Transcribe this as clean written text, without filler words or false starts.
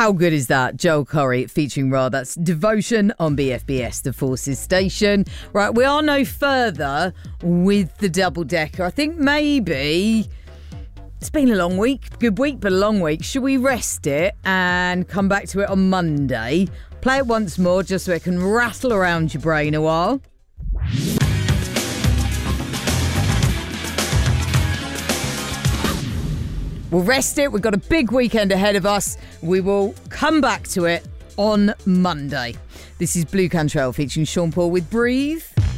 How good is that? Joel Corry featuring Ra. That's Devotion on BFBS, the Forces station. Right, we are no further with the double-decker. I think maybe it's been a long week. Good week, but a long week. Should we rest it and come back to it on Monday? Play it once more just so it can rattle around your brain a while. We'll rest it. We've got a big weekend ahead of us. We will come back to it on Monday. This is Blue Cantrell featuring Sean Paul with Breathe.